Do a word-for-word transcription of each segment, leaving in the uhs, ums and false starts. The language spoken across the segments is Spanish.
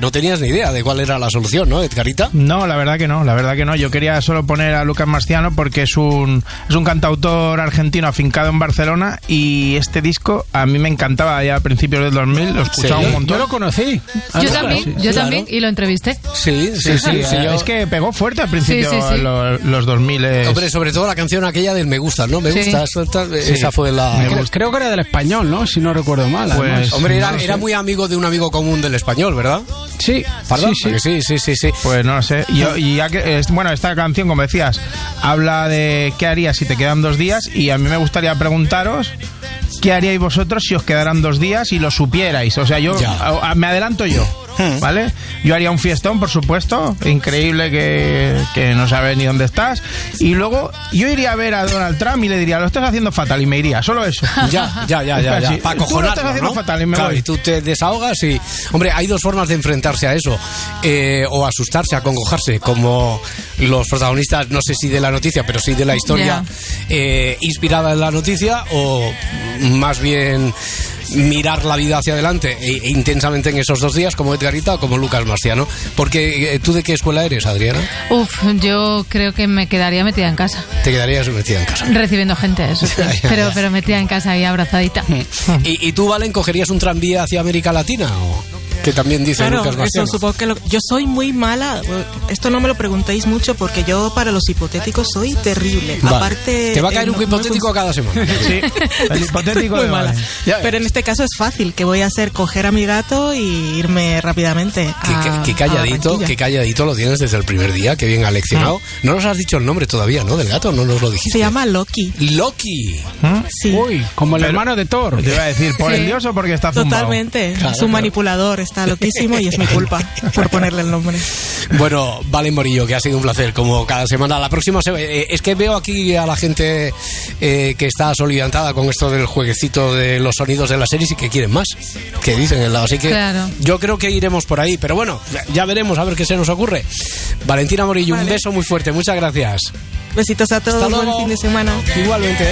no tenías ni idea de cuál era la solución, ¿no, Edgarita? No, la verdad que no, la verdad que no. Yo quería solo poner a Lucas Marciano porque es un, es un cantautor argentino afincado en Barcelona y este disco a mí me encantaba ya a principios del dos mil, lo escuchaba ¿Sí? un montón. Yo lo conocí. Yo también, sí, yo claro. también, y lo entrevisté. Sí, sí, sí. Sí, sí, yo- es que pegó fuerte al principio Sí, sí, sí. Los, los dos mil. Hombre, sobre todo la canción aquella del Me Gusta, ¿no? Me Sí. gusta, suelta, esa fue la... Creo, creo que era del español, ¿no? Si no recuerdo mal. Pues- además. Hombre, era, No sé. era muy amigo de un amigo común del español, ¿verdad? Sí, ¿Perdón? sí, sí. Sí, sí, sí, sí. Pues no lo sé. Yo, y ya que, es- bueno, esta canción, como decías, habla de qué harías si te quedan dos días y a mí me gustaría preguntaros qué haríais vosotros si os quedaran dos días y lo supierais. O sea, yo Ya. a- a- me adelanto yo, ¿vale? Yo haría un fiestón, por supuesto, increíble que, que no sabes ni dónde estás. Y luego yo iría a ver a Donald Trump y le diría, lo estás haciendo fatal, y me iría, solo eso. Ya, ya, ya, ya, ya. Sí. Para Tú lo estás acojonarlo, haciendo ¿no? fatal y me Claro, voy. y tú te desahogas y... Hombre, hay dos formas de enfrentarse a eso. Eh, o asustarse, acongojarse, como los protagonistas, no sé si de la noticia, pero sí de la historia eh, inspirada en la noticia, o más bien mirar la vida hacia adelante e, e intensamente en esos dos días, como Edgarita o como Lucas Marciano. Porque, eh, ¿tú de qué escuela eres, Adriana? Uf, yo creo que me quedaría metida en casa. Te quedarías metida en casa. Recibiendo gente, eso sí. Ya, ya, Pero, ya. pero metida en casa y abrazadita. ¿Y, y tú, Valen, cogerías un tranvía hacia América Latina? ¿O que también dice Claro, Lucas eso Marciano? supongo que lo- yo soy muy mala. Esto no me lo preguntéis mucho porque yo para los hipotéticos soy terrible. Vale. Aparte, Te va a caer eh, un no- no hipotético fun- cada semana. Sí, el hipotético muy de mala. Valen. Ya. Pero en este caso es fácil. ¿Qué voy a hacer? Coger a mi gato y irme rápidamente. Qué, a- qué- qué calladito, a Barranquilla. qué calladito lo tienes desde el primer día, qué bien ha leccionado. No nos has dicho el nombre todavía, ¿no? Del gato, no nos lo dijiste. Se llama Loki. Loki. Sí. Uy, como el hermano de Thor. Te iba a decir, ¿por Sí. el dios o porque está zumbado? Totalmente. Claro, es un claro. manipulador, está loquísimo y es mi culpa por ponerle el nombre. Bueno, Valen Morillo, que ha sido un placer, como cada semana. La próxima, se- eh, es que veo aquí a la gente eh, que está solidantada con esto del jueguecito de los sonidos de las series y que quieren más, que dicen el lado. Así que Claro. yo creo que iremos por ahí, pero bueno, ya, ya veremos a ver qué se nos ocurre. Valentina Morillo, un Vale. beso muy fuerte, muchas gracias. Besitos a todos, Hasta buen luego. fin de semana. Igualmente.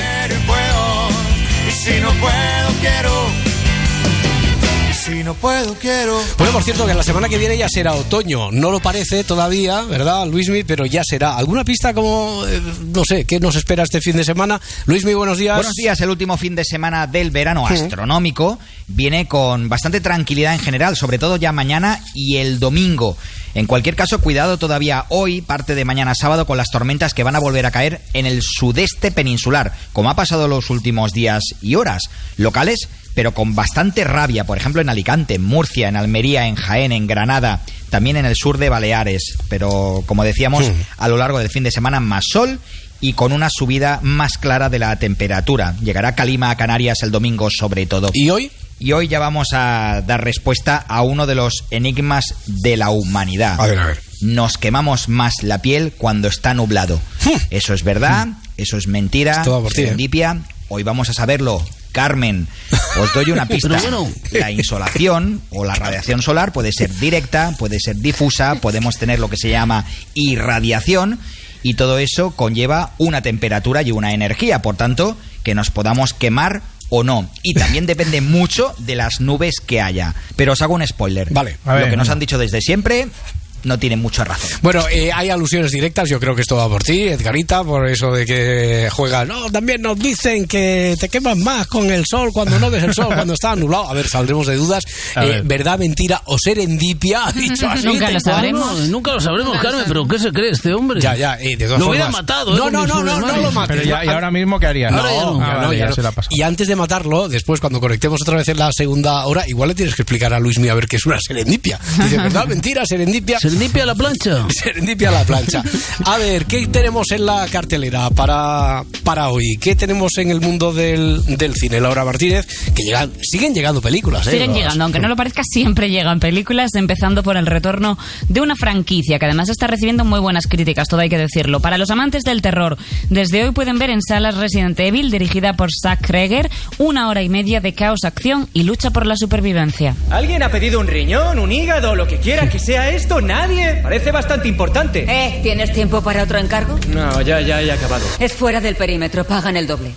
Si no puedo, quiero. Y si no puedo, quiero. Bueno, por cierto, que la semana que viene ya será otoño. No lo parece todavía, ¿verdad, Luismi? Pero ya será. ¿Alguna pista como, eh, no sé, qué nos espera este fin de semana? Luismi, buenos días. Buenos días, el último fin de semana del verano astronómico viene con bastante tranquilidad en general, sobre todo ya mañana y el domingo. En cualquier caso, cuidado todavía hoy, parte de mañana sábado, con las tormentas que van a volver a caer en el sudeste peninsular, como ha pasado los últimos días y horas. Locales, pero con bastante rabia, por ejemplo en Alicante, en Murcia, en Almería, en Jaén, en Granada, también en el sur de Baleares. Pero, como decíamos, Sí. a lo largo del fin de semana más sol y con una subida más clara de la temperatura. Llegará calima a Canarias el domingo sobre todo. ¿Y hoy? Y hoy ya vamos a dar respuesta a uno de los enigmas de la humanidad. A ver, a ver. Nos quemamos más la piel cuando está nublado. ¿Eso es verdad? ¿Eso es mentira? Esto va por ti, ¿eh? ¿Serendipia? Hoy vamos a saberlo. Carmen, os doy una pista. La insolación o la radiación solar puede ser directa, puede ser difusa, podemos tener lo que se llama irradiación y todo eso conlleva una temperatura y una energía, por tanto, que nos podamos quemar o no. Y también depende mucho de las nubes que haya. Pero os hago un spoiler. Vale. A ver, lo que nos venga. han dicho desde siempre no tiene mucha razón. Bueno, eh, hay alusiones directas, yo creo que esto va por ti, Edgarita, por eso de que juegas. No, también nos dicen que te quemas más con el sol cuando no ves el sol, cuando está nublado. A ver, saldremos de dudas. A Eh, ver. ¿Verdad, mentira o serendipia? Ha dicho así. Nunca lo tal cual. sabremos. No, nunca lo sabremos, Carmen, pero ¿qué se cree este hombre? Ya, ya, eh, de todas Lo hubiera formas. matado, ¿eh? No, con no, mis no, no, no hermanos. lo mates. Pero ya, ¿y ahora mismo qué harías? Ahora ya no. Ah, Ya no, vale, ya ya no. se la pasó. Y antes de matarlo, después cuando conectemos otra vez en la segunda hora, igual le tienes que explicar a Luismi a ver qué es una serendipia. Dice, ¿verdad? Mentira, serendipia. Serendipia a la plancha. Serendipia a la plancha. A ver, ¿qué tenemos en la cartelera para, para hoy? ¿Qué tenemos en el mundo del, del cine? Laura Martínez, que llegan, siguen llegando películas, ¿eh? Siguen Las- llegando, aunque no lo parezca, siempre llegan películas, empezando por el retorno de una franquicia que además está recibiendo muy buenas críticas, todo hay que decirlo. Para los amantes del terror, desde hoy pueden ver en salas Resident Evil, dirigida por Zack Kreger, una hora y media de caos, acción y lucha por la supervivencia. ¿Alguien ha pedido un riñón, un hígado, lo que quiera que sea esto? ¿Nadie? Parece bastante importante. Eh, ¿tienes tiempo para otro encargo? No, ya, ya he acabado. Es fuera del perímetro, pagan el doble.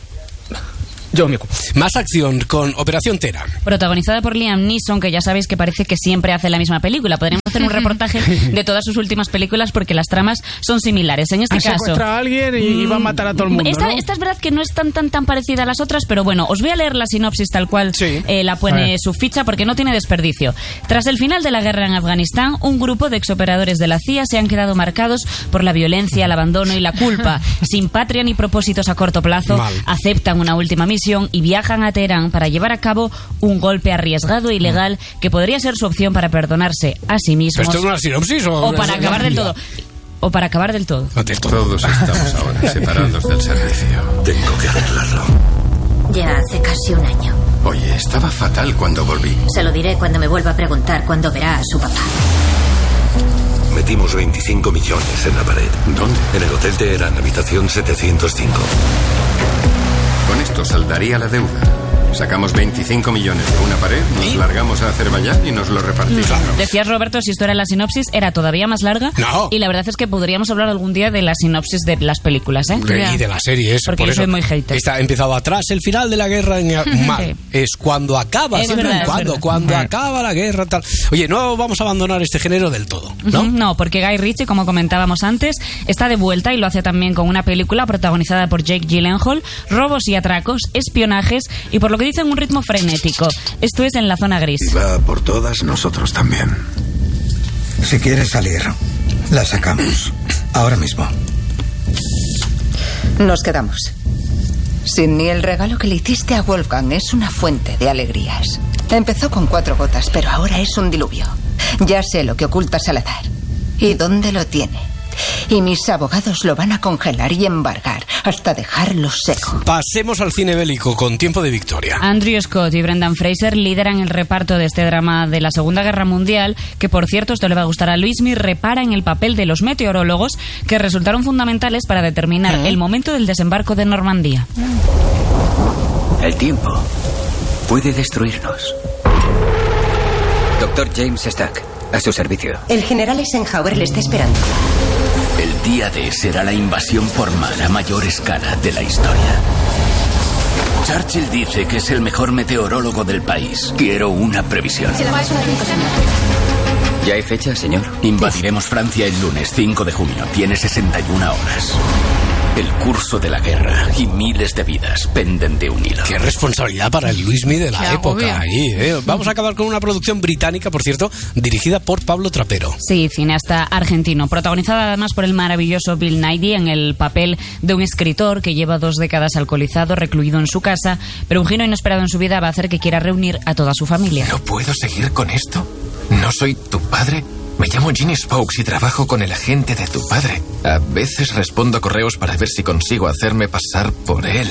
Yo me ocupo. Más acción con Operación Tera. Protagonizada por Liam Neeson, que ya sabéis que parece que siempre hace la misma película. Podríamos hacer un reportaje de todas sus últimas películas porque las tramas son similares. En este Ha caso... secuestrado a alguien y va a matar a todo el mundo, esta, ¿no? esta es verdad que no es tan, tan, tan parecida a las otras, pero bueno, os voy a leer la sinopsis tal cual Sí. eh, la A pone ver. su ficha porque no tiene desperdicio. Tras el final de la guerra en Afganistán, un grupo de exoperadores de la C I A se han quedado marcados por la violencia, el abandono y la culpa. Sin patria ni propósitos a corto plazo, Mal. aceptan una última misión y viajan a Teherán para llevar a cabo un golpe arriesgado e ilegal que podría ser su opción para perdonarse a sí mismos. ¿Esto es una sinopsis o...? O para acabar del todo. O para acabar del todo. Todos estamos ahora separados del servicio. Tengo que arreglarlo. Ya hace casi un año. Oye, estaba fatal cuando volví. Se lo diré cuando me vuelva a preguntar cuándo verá a su papá. Metimos veinticinco millones en la pared. ¿Dónde? En el Hotel Teherán, habitación setecientos cinco. Con esto saldaría la deuda. Sacamos veinticinco millones de una pared, nos largamos a Azerbaiyán y nos lo repartimos. Decías, Roberto, si esto era la sinopsis, era todavía más larga. No. Y la verdad es que podríamos hablar algún día de la sinopsis de las películas, ¿eh? Y de la serie esa. Porque por yo eso. soy muy hater. Está empezado atrás, el final de la guerra en mal. Sí. Es cuando acaba, Es siempre verdad, en es cuando, verdad. cuando acaba la guerra, tal. Oye, no vamos a abandonar este género del todo, ¿no? Ujú, no, porque Guy Ritchie, como comentábamos antes, está de vuelta y lo hace también con una película protagonizada por Jake Gyllenhaal, robos y atracos, espionajes y por lo que dicen un ritmo frenético. Esto es En la zona gris. Y va por todas, nosotros también. Si quieres salir, la sacamos. Ahora mismo. Nos quedamos. Sin ni el regalo que le hiciste a Wolfgang es una fuente de alegrías. Empezó con cuatro gotas, pero ahora es un diluvio. Ya sé lo que oculta Salazar y dónde lo tiene. Y mis abogados lo van a congelar y embargar hasta dejarlo seco. Pasemos al cine bélico con Tiempo de Victoria. Andrew Scott y Brendan Fraser lideran el reparto de este drama de la Segunda Guerra Mundial, que por cierto, esto le va a gustar a Luismi, repara en el papel de los meteorólogos que resultaron fundamentales para determinar ¿Eh? el momento del desembarco de Normandía. El tiempo puede destruirnos. Doctor James Stack, a su servicio. El general Eisenhower le está esperando. El día D será la invasión por mar a mayor escala de la historia. Churchill dice que es el mejor meteorólogo del país. Quiero una previsión. ¿Ya hay fecha, señor? Invadiremos Francia el lunes cinco de junio. Tiene sesenta y una horas. El curso de la guerra y miles de vidas penden de un hilo. Qué responsabilidad para el Luismi de la Qué época. agobio. Ahí, ¿eh? Vamos a acabar con una producción británica, por cierto, dirigida por Pablo Trapero. Sí, cineasta argentino, protagonizada además por el maravilloso Bill Nighy en el papel de un escritor que lleva dos décadas alcoholizado, recluido en su casa, pero un giro inesperado en su vida va a hacer que quiera reunir a toda su familia. ¿No puedo seguir con esto? ¿No soy tu padre? Me llamo Ginny Spokes y trabajo con el agente de tu padre. A veces respondo a correos para ver si consigo hacerme pasar por él.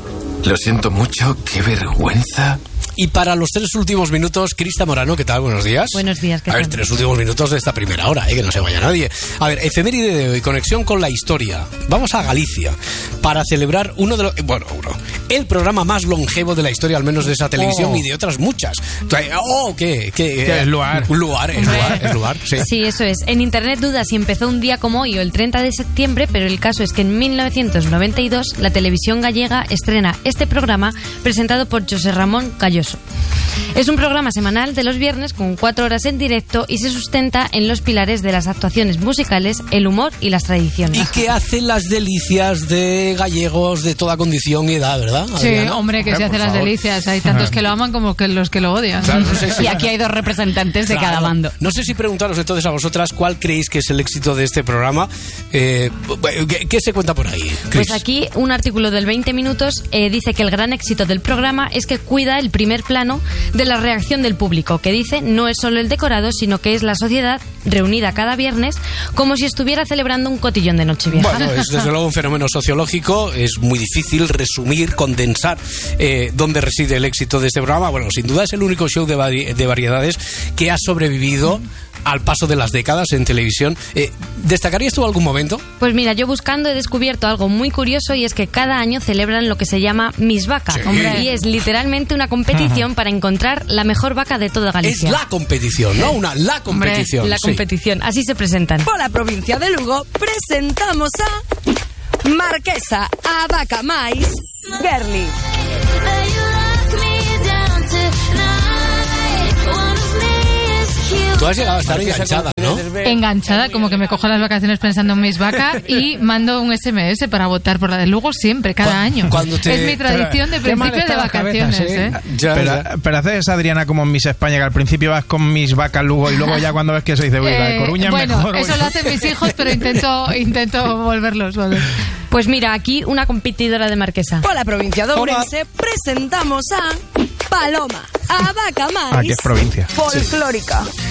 Lo siento mucho, qué vergüenza. Y para los tres últimos minutos, Crista Morano, ¿qué tal? Buenos días. Buenos días, ¿qué A ver, tal? tres últimos minutos de esta primera hora, ¿eh? Que no se vaya nadie. A ver, efeméride de hoy, conexión con la historia. Vamos a Galicia para celebrar uno de los... Bueno, uno. El programa más longevo de la historia, al menos de esa televisión Oh. y de otras muchas. Oh, ¿qué? ¿Qué? ¿Qué es Luar? Un lugar, es luar, es luar, sí. Sí, eso es. En Internet duda si empezó un día como hoy o el treinta de septiembre, pero el caso es que en mil novecientos noventa y dos la televisión gallega estrena este programa presentado por José Ramón Calloso. Es un programa semanal de los viernes con cuatro horas en directo y se sustenta en los pilares de las actuaciones musicales, el humor y las tradiciones. Y que hace las delicias de gallegos de toda condición y edad, ¿verdad? Sí, Adriana? hombre, que Eh, se hace por las favor. delicias. Hay tantos que lo aman como que los que lo odian. Claro, no sé si- Y aquí hay dos representantes de Claro. cada bando. No sé si preguntaros entonces a vosotras cuál creéis que es el éxito de este programa. Eh, ¿qué, qué se cuenta por ahí, Cris? Pues aquí un artículo del veinte minutos eh, dice que el gran éxito del programa es que cuida el primer plano de la reacción del público, que dice no es solo el decorado, sino que es la sociedad reunida cada viernes como si estuviera celebrando un cotillón de Nochevieja. Bueno, es desde luego un fenómeno sociológico. Es muy difícil resumir, condensar eh, dónde reside el éxito de este programa. Bueno, sin duda es el único show de, vari- de variedades que ha sobrevivido al paso de las décadas en televisión. Eh, ¿Destacarías tú algún momento? Pues mira, yo buscando he descubierto algo muy curioso y es que cada año celebran lo que se llama Miss Vaca. Sí. Hombre, y es literalmente una competición para encontrar la mejor vaca de toda Galicia. Es la competición, no una, la Hombre, competición. la sí. competición. Así se presentan. Por la provincia de Lugo presentamos a Marquesa, a Vaca Mais, Gerli. Cute Tú has llegado a estar enganchada, ¿no? Enganchada, como que me cojo las vacaciones pensando en mis vacas y mando un S M S para votar por la de Lugo siempre, cada año. Te... Es mi tradición de principio de vacaciones, cabezas, ¿eh? ¿eh? Ya, pero, ya. pero haces, Adriana, como en Miss España, que al principio vas con mis vacas Lugo y luego ya cuando ves que se dice, uy, la de Coruña es bueno, mejor. Eso bueno. lo hacen mis hijos, pero intento, intento volverlos, ¿vale? Pues mira, aquí una competidora de Marquesa. Por la provincia de Ourense presentamos a Paloma, a vaca maíz. Ah, que es provincia. Folclórica. Sí.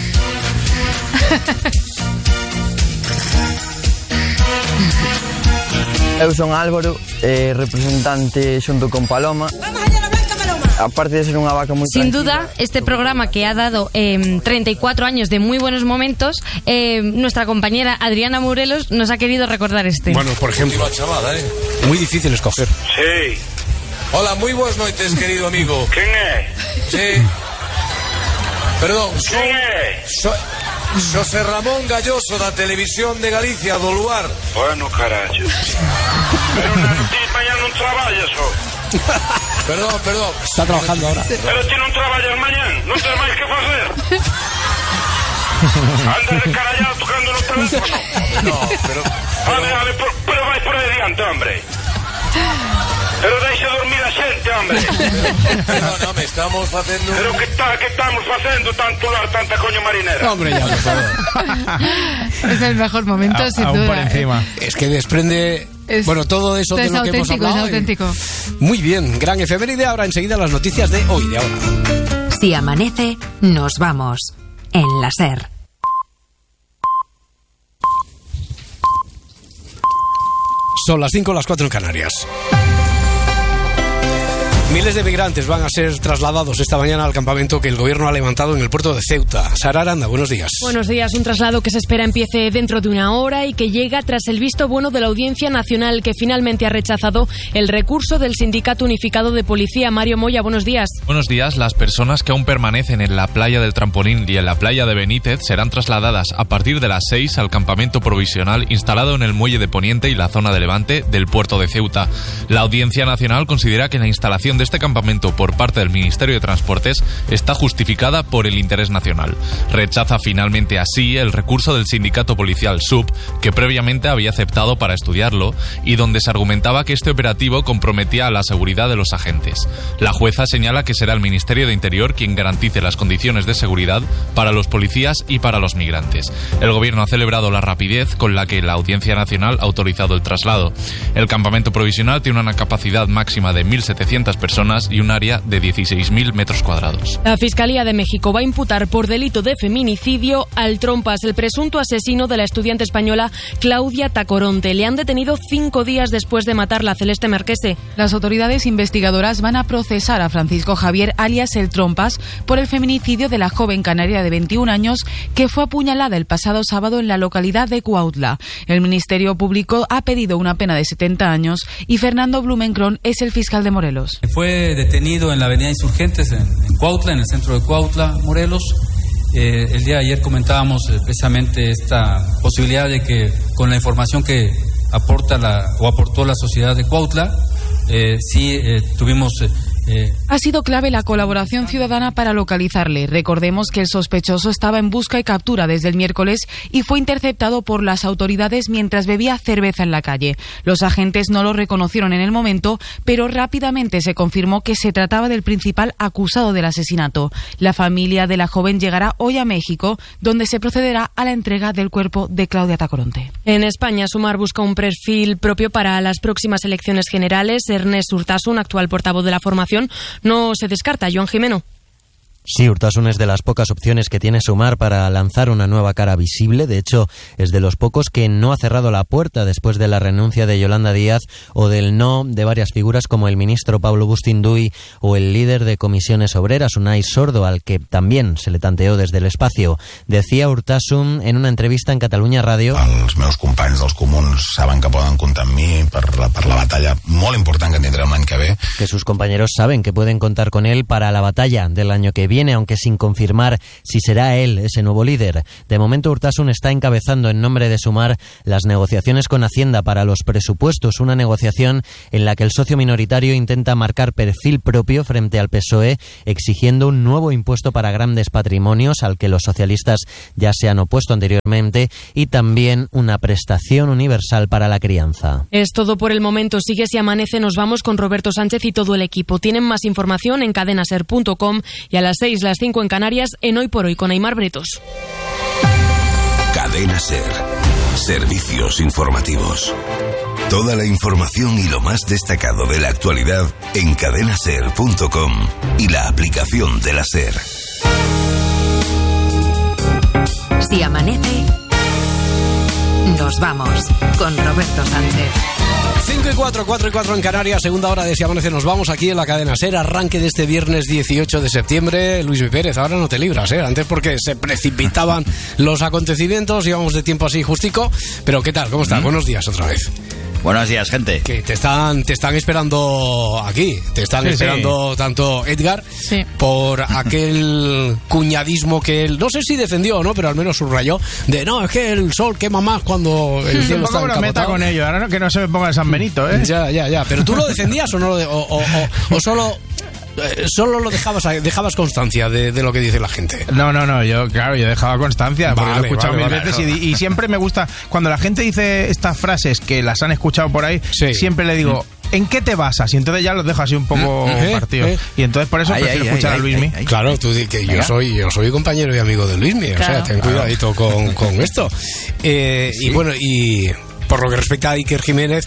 Eu son Álvaro, eh, representante xunto con Paloma. Vamos allá, la blanca Paloma. Aparte de ser unha vaca moi Sin tranquila, duda, este programa que ha dado eh, treinta y cuatro años de muy buenos momentos, eh, nuestra compañera Adriana Morelos nos ha querido recordar este. Bueno, por ejemplo, chavala, ¿eh? Muy difícil escoger. Sí. Hola, moi boas noites, querido amigo. Quen é? Sí. Perdón, son... Quen é? So... Xosé Ramón Galloso, da Televisión de Galicia, do Luar. Bueno, carallo. Pero na, ti mañá non traballas, o? Perdón, perdón. Está trabajando ahora. Pero ti non traballas mañán, non tens máis que facer. Andas de carallado tocando no teléfono. No, pero... pero... Vale, vale, por, pero vai por aí diante, hombre. Pero deixa dormir a xente, hombre. Perdóname, estamos facendo... Pero que está, que estamos facendo tanto lar, tanta coño marinera. Hombre, ya, por favor. Es el mejor momento, a, sin aún duda. por encima. ¿eh? Es que desprende... Es, bueno, todo eso de lo que hemos hablado. Es auténtico, es auténtico. Muy bien, gran efeméride. Ahora enseguida las noticias de hoy, de ahora. Si amanece, nos vamos. En la SER. Son las cinco, las cuatro en Canarias. Miles de migrantes van a ser trasladados esta mañana al campamento que el gobierno ha levantado en el puerto de Ceuta. Sara Aranda, buenos días. Buenos días. Un traslado que se espera empiece dentro de una hora y que llega tras el visto bueno de la Audiencia Nacional, que finalmente ha rechazado el recurso del Sindicato Unificado de Policía. Mario Moya, buenos días. Buenos días. Las personas que aún permanecen en la playa del Trampolín y en la playa de Benítez serán trasladadas a partir de las seis al campamento provisional instalado en el muelle de Poniente y la zona de Levante del puerto de Ceuta. La Audiencia Nacional considera que la instalación de este campamento por parte del Ministerio de Transportes está justificada por el interés nacional. Rechaza finalmente así el recurso del sindicato policial S U P, que previamente había aceptado para estudiarlo y donde se argumentaba que este operativo comprometía a la seguridad de los agentes. La jueza señala que será el Ministerio de Interior quien garantice las condiciones de seguridad para los policías y para los migrantes. El gobierno ha celebrado la rapidez con la que la Audiencia Nacional ha autorizado el traslado. El campamento provisional tiene una capacidad máxima de mil setecientas personas y un área de dieciséis mil metros cuadrados. La Fiscalía de México va a imputar por delito de feminicidio al Trompas, el presunto asesino de la estudiante española Claudia Tacoronte. Le han detenido cinco días después de matarla, Celeste Marquese. Las autoridades investigadoras van a procesar a Francisco Javier, alias el Trompas, por el feminicidio de la joven canaria de veintiún años que fue apuñalada el pasado sábado en la localidad de Cuautla. El Ministerio Público ha pedido una pena de setenta años y Fernando Blumenkron es el fiscal de Morelos. Fue detenido en la avenida Insurgentes, en, en Cuautla, en el centro de Cuautla, Morelos. Eh, el día de ayer comentábamos eh, precisamente esta posibilidad de que con la información que aporta la, o aportó la sociedad de Cuautla, eh, sí eh, tuvimos... Eh, Eh. Ha sido clave la colaboración ciudadana para localizarle. Recordemos que el sospechoso estaba en busca y captura desde el miércoles y fue interceptado por las autoridades mientras bebía cerveza en la calle. Los agentes no lo reconocieron en el momento, pero rápidamente se confirmó que se trataba del principal acusado del asesinato. La familia de la joven llegará hoy a México, donde se procederá a la entrega del cuerpo de Claudia Tacoronte. En España, Sumar busca un perfil propio para las próximas elecciones generales. Ernest Urtasun, actual portavoz de la formación, no se descarta. Joan Jimeno. Sí, Urtasun es de las pocas opciones que tiene Sumar para lanzar una nueva cara visible. De hecho, es de los pocos que no ha cerrado la puerta después de la renuncia de Yolanda Díaz o del no de varias figuras como el ministro Pablo Bustinduy o el líder de Comisiones Obreras, Unai Sordo, al que también se le tanteó desde el espacio. Decía Urtasun en una entrevista en Catalunya Ràdio: Els meus companys dels comuns saben que poden comptar amb mi per la, per la batalla molt important que tindrem l'any que ve. Que sus compañeros saben que pueden contar con él para la batalla del año que viene. viene, aunque sin confirmar si será él ese nuevo líder. De momento, Urtasun está encabezando en nombre de Sumar las negociaciones con Hacienda para los presupuestos, una negociación en la que el socio minoritario intenta marcar perfil propio frente al P S O E, exigiendo un nuevo impuesto para grandes patrimonios al que los socialistas ya se han opuesto anteriormente, y también una prestación universal para la crianza. Es todo por el momento. Sigue Si Amanece. Nos vamos con Roberto Sánchez y todo el equipo. Tienen más información en cadena ser punto com y a las seis, las cinco en Canarias, en Hoy por Hoy con Aimar Bretos. Cadena Ser. Servicios informativos. Toda la información y lo más destacado de la actualidad en cadena ser punto com y la aplicación de la SER. Si amanece, nos vamos con Roberto Sánchez. cinco y cuatro, cuatro y cuatro en Canarias, segunda hora de Si Amanece. Nos vamos aquí en la cadena SER, arranque de este viernes dieciocho de septiembre. Luis Pérez, ahora no te libras, ¿eh? Antes porque se precipitaban los acontecimientos, íbamos de tiempo así justico. Pero ¿qué tal? ¿Cómo estás? Mm. Buenos días otra vez. Buenos días, gente. Que te están, te están esperando aquí, te están sí, esperando sí. tanto Edgar sí. por aquel cuñadismo que él, no sé si defendió o no, pero al menos subrayó, de no, es que el sol quema más cuando el cielo está encapotado. No meta con ello, ahora no, que no se me ponga el San Benito, ¿eh? Ya, ya, ya, pero ¿tú lo defendías o no lo de, o, o, o, o solo... Solo lo dejabas dejabas constancia de, de lo que dice la gente. No, no, no, yo claro, yo dejaba constancia, porque vale, lo he escuchado vale, mil vale, veces no. y, y siempre me gusta, cuando la gente dice estas frases que las han escuchado por ahí, sí. siempre le digo, ¿en qué te basas? Y entonces ya los dejo así un poco ¿Eh? partidos. ¿Eh? Y entonces por eso ay, prefiero ay, escuchar ay, a Luismi. Ay, claro, tú di que yo soy, yo soy compañero y amigo de Luismi, claro. O sea, ten cuidadito con, con esto. Eh, sí. Y bueno, y por lo que respecta a Iker Jiménez,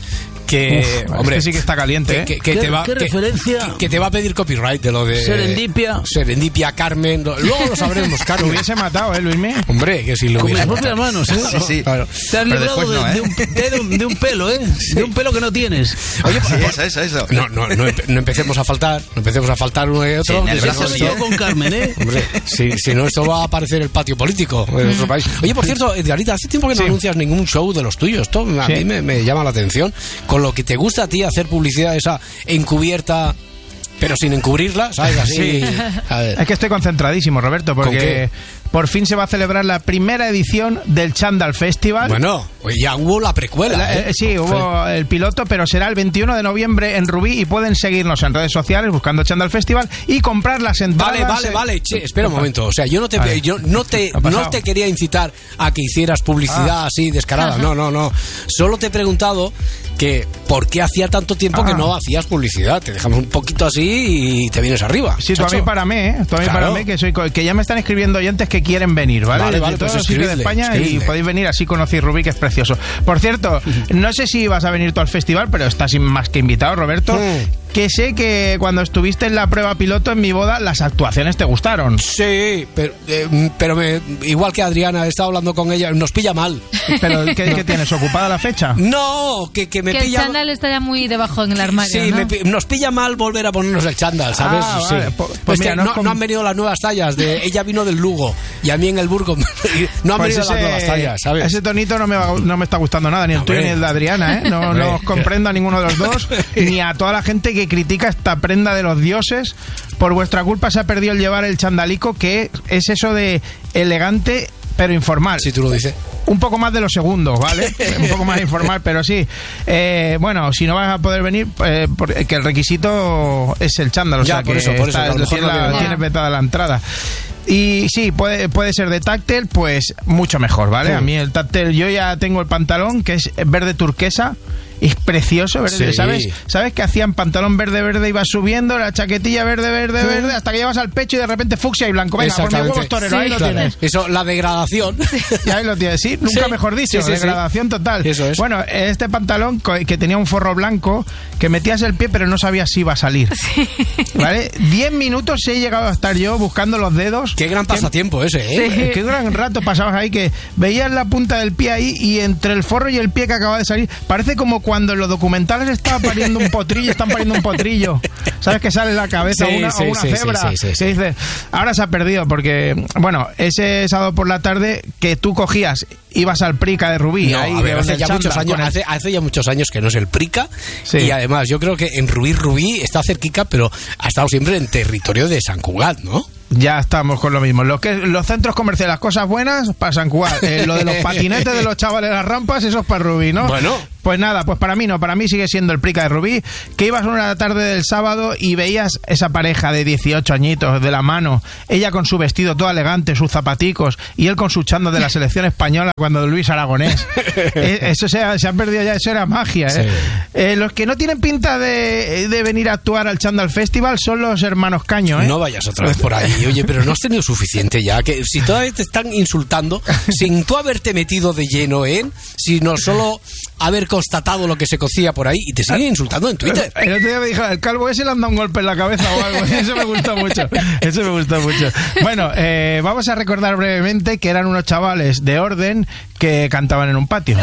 que Uf, hombre, este sí que está caliente, ¿eh? que, que, ¿Qué, te va, ¿qué que, referencia? Que, que te va a pedir copyright de lo de Serendipia. Serendipia, Carmen. Luego lo sabremos, Carmen. Lo hubiese matado, ¿eh, Luismi? Hombre, que si lo Con hubiese mis propias manos, ¿eh? Sí, sí. Claro. Te has librado de, no, ¿eh? de, un, de, un, de un pelo, ¿eh? Sí. De un pelo que no tienes. Oye, sí, por, eso, eso, eso. No, no, no, no empecemos a faltar, no empecemos a faltar uno y otro. Sí, el brazo sí, ¿eh? Con Carmen, ¿eh? Hombre, si, si no, esto va a aparecer el patio político de nuestro país. Oye, por cierto, Edgarita, hace tiempo que no sí. anuncias ningún show de los tuyos. Esto a sí. mí me, me llama la atención. Con lo que te gusta a ti hacer publicidad esa encubierta, pero sin encubrirla, ¿sabes? Así. Sí. A ver. Es que estoy concentradísimo, Roberto, porque por fin se va a celebrar la primera edición del Chandal Festival. Bueno, pues ya hubo la precuela. La, ¿eh? Sí, hubo el piloto, pero será el veintiuno de noviembre en Rubí y pueden seguirnos en redes sociales buscando Chandal Festival y comprar las entradas. Vale, vale, vale. Che, espera un momento. O sea, yo no te, yo no te, no te quería incitar a que hicieras publicidad ah. así descarada. No, no, no. Solo te he preguntado que por qué hacía tanto tiempo ah. que no hacías publicidad. Te dejamos un poquito así y te vienes arriba. Sí, tú a mí para mí, ¿eh? Tú a mí claro. para mí, que soy que ya me están escribiendo oyentes que quieren venir, ¿vale? Vale, vale, de todos pues los sitios de España escribidle. Y podéis venir, así conocéis Rubí, que es precioso. Por cierto, no sé si vas a venir tú al festival, pero estás más que invitado, Roberto. Mm. Que sé que cuando estuviste en la prueba piloto en mi boda, las actuaciones te gustaron. Sí, pero, eh, pero me, igual que Adriana, he estado hablando con ella, nos pilla mal. ¿Pero qué, qué tienes? ¿Ocupada la fecha? No, que, que me que pilla... el chándal está ya muy debajo en el armario, Sí, ¿no? me, nos pilla mal volver a ponernos el chándal, ¿sabes? Ah, sí. Vale. Pues, pues mira, que no, com... no han venido las nuevas tallas. De, ella vino del Lugo y a mí en el Burgos no han pues venido ese, las nuevas tallas, ¿sabes? Ese tonito no me, va, no me está gustando nada, ni el tuyo ni el de Adriana, ¿eh? No, no os comprendo a ninguno de los dos, ni a toda la gente que critica esta prenda de los dioses. Por vuestra culpa se ha perdido el llevar el chandalico, que es eso de elegante pero informal. Si tú lo dices. Un poco más de los segundos, ¿vale? Un poco más informal, pero sí. Eh, bueno, si no vas a poder venir, eh, porque el requisito es el chándal, o ya, sea por que eso, por eso, está, tiene, la, tiene vetada la entrada. Y sí, puede, puede ser de táctil, pues mucho mejor, ¿vale? Sí. A mí el táctil, yo ya tengo el pantalón, que es verde turquesa. Es precioso, verde, sí. ¿sabes? ¿Sabes que hacían pantalón verde, verde, iba subiendo, la chaquetilla verde, verde, sí. verde, hasta que llevas al pecho y de repente fucsia y blanco? Venga, por mis huevos torero, sí, ahí lo claro. tienes. Eso, la degradación. Y ahí lo tienes, sí, nunca sí. mejor dicho, sí, sí, degradación sí. total. Eso es. Bueno, este pantalón que tenía un forro blanco, que metías el pie pero no sabías si iba a salir. Sí. ¿Vale? Diez minutos he llegado a estar yo buscando los dedos. Qué gran pasatiempo que, ese, ¿eh? Sí. Qué gran rato pasabas ahí, que veías la punta del pie ahí y entre el forro y el pie que acaba de salir, parece como cuando en los documentales estaba pariendo un potrillo, están pariendo un potrillo. ¿Sabes que sale la cabeza sí, una, sí, o una sí, cebra? Sí, sí, sí, sí. Que dice, ahora se ha perdido, porque, bueno, ese sábado por la tarde que tú cogías, ibas al Prica de Rubí. No, ahí, a ver, hace ya muchos años, el... hace, hace ya muchos años que no es el Prica, sí. Y además yo creo que en Rubí, Rubí está cerquica, pero ha estado siempre en territorio de San Cugat, ¿no? Ya estamos con lo mismo. Lo que, los centros comerciales, las cosas buenas, para San Cugat. Eh, lo de los patinetes de los chavales de las rampas, eso es para Rubí, ¿no? Bueno. Pues nada, pues para mí no, para mí sigue siendo el Prica de Rubí, que ibas una tarde del sábado y veías esa pareja de dieciocho añitos de la mano, ella con su vestido todo elegante, sus zapaticos, y él con su chando de la selección española cuando Luis Aragonés. eh, eso se ha, se ha perdido ya, eso era magia, ¿eh? Sí. Eh, los que no tienen pinta de, de venir a actuar al Chandal Festival son los hermanos Caño, ¿eh? No vayas otra vez por ahí, oye, pero no has tenido suficiente ya, que si todavía te están insultando, sin tú haberte metido de lleno en, sino solo haber constatado lo que se cocía por ahí y te siguen insultando en Twitter. El otro día me dijo, el calvo ese le han dado un golpe en la cabeza o algo. Eso me gustó mucho. Eso me gustó mucho. Bueno, eh, vamos a recordar brevemente que eran unos chavales de orden que cantaban en un patio.